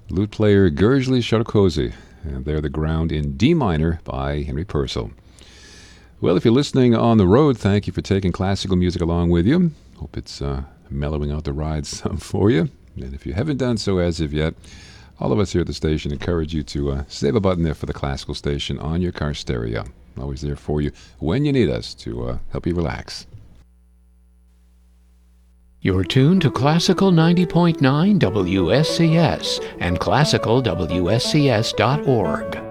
Lute player Gurgely Shotokozy. And they're The Ground in D minor by Henry Purcell. Well, if you're listening on the road, thank you for taking classical music along with you. Hope it's mellowing out the ride some for you. And if you haven't done so as of yet, all of us here at the station encourage you to save a button there for the classical station on your car stereo. Always there for you when you need us to help you relax. You're tuned to Classical 90.9 WSCS and classicalwscs.org.